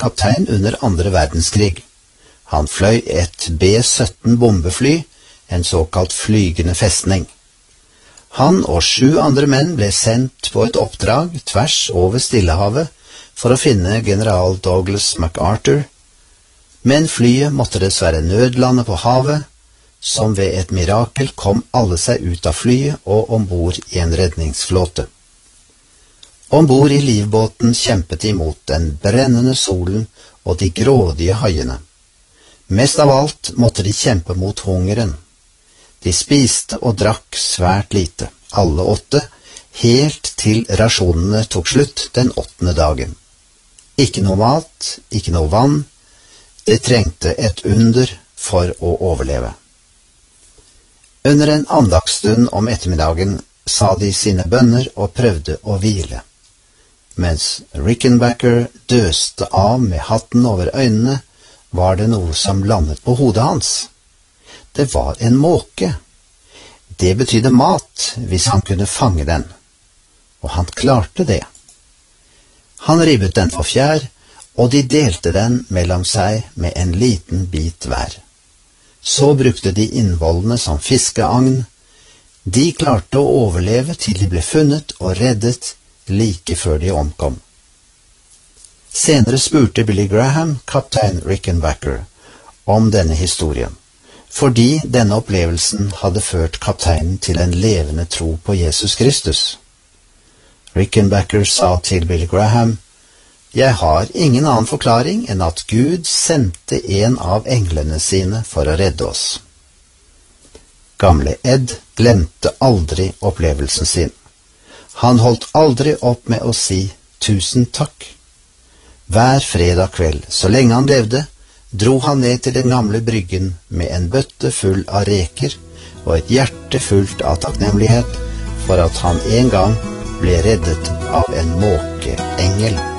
kaptein under andre verdenskrig. Han fløy et B-17 bombefly, en såkalt flygende festning. Han og 7 andre menn ble sendt på et oppdrag tvers over Stillehavet for å finne general Douglas MacArthur, men flyet måtte dessverre nødlande på havet. Som ved et mirakel kom alle seg ut av flyet og ombord i en redningsflåte. Ombord i livbåten kjempet de mot den brennende solen og de grådige haiene. Mest av alt måtte de kjempe mot hungeren. De spiste og drakk svært lite, alle 8, helt til rasjonene tok slutt den 8. dagen. Ikke noe mat, ikke noe vann. De trengte et under for å overleve. Under en andagsstund om ettermiddagen sa de sine bønner og prøvde å hvile. Mens Rickenbacker døste av med hatten over øynene, var det noe som landet på hodet hans. Det var en måke. Det betydde mat hvis han kunne fange den, og han klarte det. Han ribbet den for fjær, og de delte den mellom seg med en liten bit hver. Så brukte de innvollene som fiskeagn. De klarte å overleve til de ble funnet og reddet like før de omkom. Senere spurte Billy Graham kaptein Rickenbacker om denne historien, fordi denne opplevelsen hadde ført kapteinen til en levende tro på Jesus Kristus. Rickenbacker sa til Billy Graham: «Jeg har ingen annen forklaring enn at Gud sendte en av englene sine for å redde oss.» Gamle Ed glemte aldri opplevelsen sin. Han holdt aldri opp med å si «tusen takk». Hver fredag kveld, så lenge han levde, dro han ned til den gamle bryggen med en bøtte full av reker og et hjerte fullt av takknemlighet for at han en gang ble reddet av en måkeengel.